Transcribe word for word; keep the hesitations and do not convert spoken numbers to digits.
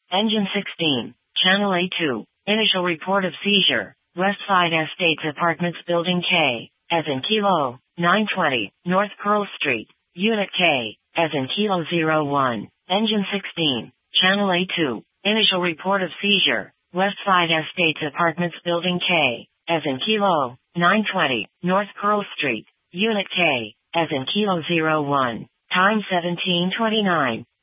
Engine sixteen, Channel A two, initial report of seizure, Westside Estates Apartments Building K, as in Kilo, nine twenty, North Pearl Street, Unit K, as in Kilo zero one, Engine sixteen, Channel A two, initial report of seizure, Westside Estates Apartments Building K, as in Kilo, nine twenty, North Pearl Street, Unit K, as in Kilo zero one, time seventeen twenty-nine.